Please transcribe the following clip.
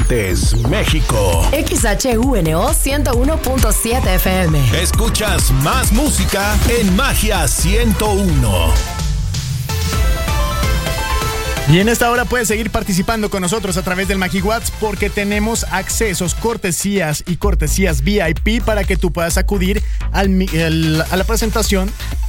Aguascalientes, México. XHUNO 101.7 FM. Escuchas más música en Magia 101. Y en esta hora puedes seguir participando con nosotros a través del MagiWatts porque tenemos accesos, cortesías y cortesías VIP para que tú puedas acudir a la presentación